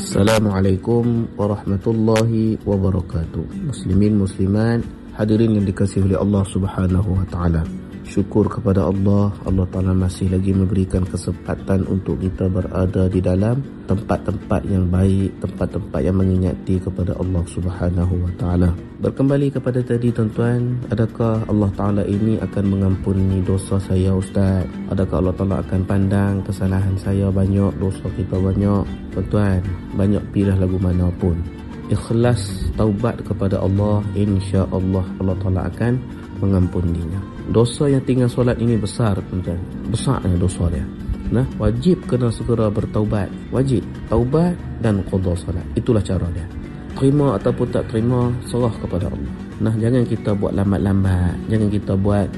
Assalamualaikum warahmatullahi wabarakatuh. Muslimin muslimat, hadirin yang dikasihi oleh Allah Subhanahu wa taala. Syukur kepada Allah Ta'ala masih lagi memberikan kesempatan untuk kita berada di dalam tempat-tempat yang baik, tempat-tempat yang mengingati kepada Allah Subhanahu wa taala. Berkembali kepada tadi tuan-tuan, adakah Allah Ta'ala ini akan mengampuni dosa saya Ustaz? Adakah Allah Ta'ala akan pandang kesalahan saya banyak, dosa kita banyak? Tuan-tuan, banyak pilih lagu mana pun, ikhlas taubat kepada Allah, insya-Allah Allah Ta'ala akan mengampuninya. Dosa yang tinggal solat ini besar tuan-tuan, besarnya dosa dia. Nah, wajib kena segera bertaubat, wajib taubat dan qada solat. Itulah cara dia. Terima ataupun tak terima, serah kepada Allah. Nah, jangan kita buat lambat-lambat, jangan kita buat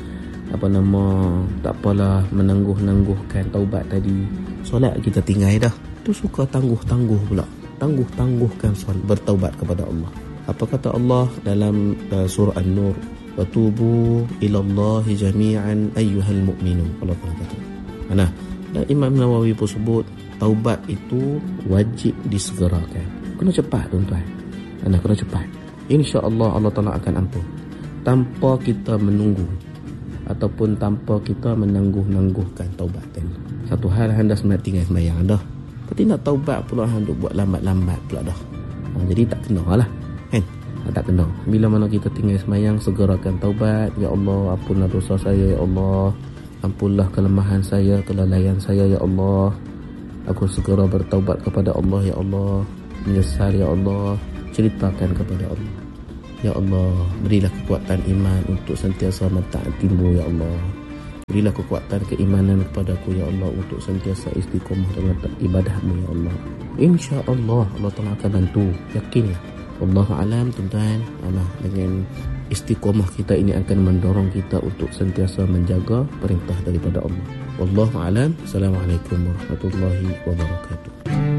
tak apalah, menangguh-nangguhkan taubat tadi. Solat kita tinggal dah, tu suka tangguh-tangguh pula, tangguh-tangguhkan solat, bertaubat kepada Allah. Apa kata Allah dalam surah An-Nur? Watubu ilallahi jami'an ayyuhal mu'minun. Allah kata. Nah, dan Imam Nawawi pun sebut taubat itu wajib disegerakan. Kena cepat tuan-tuan. Kena cepat. Insya-Allah Allah Taala akan ampun. Tanpa kita menunggu ataupun tanpa kita menangguh-nangguhkan taubat tadi. Satu hal anda sebenarnya tinggal sembahyang dah. Tapi nak taubat pula hendak buat lambat-lambat pula dah. Jadi tak kena lah. Tak kena. Bila mana kita tinggal semayang, segerakan taubat. Ya Allah, ampunlah dosa saya ya Allah, ampunlah kelemahan saya, kelalaian saya ya Allah. Aku segera bertaubat kepada Allah ya Allah, menyesal ya Allah. Ceritakan kepada Allah, ya Allah, berilah kekuatan iman untuk sentiasa mentaatimu ya Allah. Berilah kekuatan keimanan kepadaku ya Allah untuk sentiasa istiqomah dengan ibadahmu ya Allah. InsyaAllah Allah Ta'ala akan bantu, yakinlah. Wallahu alam tuan-tuan. Dengan istiqomah kita ini akan mendorong kita untuk sentiasa menjaga perintah daripada Allah. Wallahu alam. Assalamualaikum warahmatullahi wabarakatuh.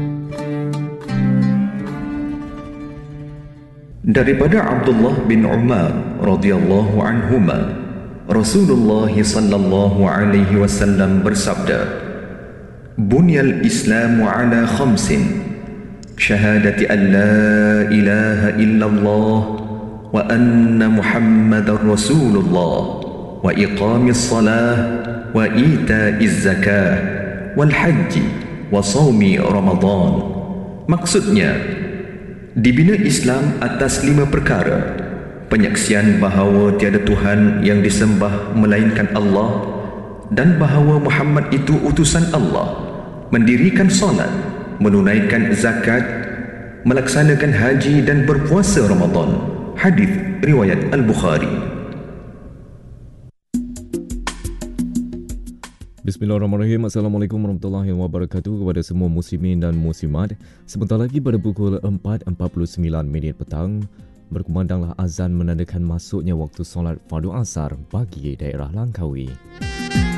Daripada Abdullah bin Umar radhiyallahu anhuma, Rasulullah sallallahu alaihi wasallam bersabda, "Bunyal Islamu ala khamsin, syahadati an la ilaha illallah wa anna muhammadar rasulullah wa iqamis salah wa ita'iz zakah wal haji wa sawmi ramadan." Maksudnya, dibina Islam atas 5 perkara: penyaksian bahawa tiada Tuhan yang disembah melainkan Allah dan bahawa Muhammad itu utusan Allah, mendirikan solat, menunaikan zakat, melaksanakan haji dan berpuasa Ramadan. Hadis riwayat Al-Bukhari. Bismillahirrahmanirrahim. Assalamualaikum warahmatullahi wabarakatuh kepada semua muslimin dan muslimat. Sebentar lagi pada pukul 4.49 petang, berkumandanglah azan menandakan masuknya waktu solat fardu asar bagi daerah Langkawi.